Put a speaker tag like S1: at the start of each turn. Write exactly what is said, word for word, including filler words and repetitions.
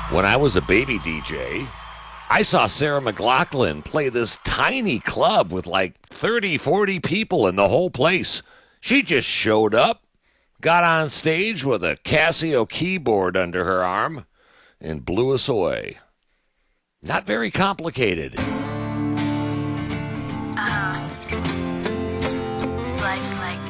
S1: When I was a baby D J, I saw Sarah McLachlan play this tiny club with like thirty, forty people in the whole place. She just showed up, got on stage with a Casio keyboard under her arm, and blew us away. Not very complicated.
S2: Uh-huh. Life's like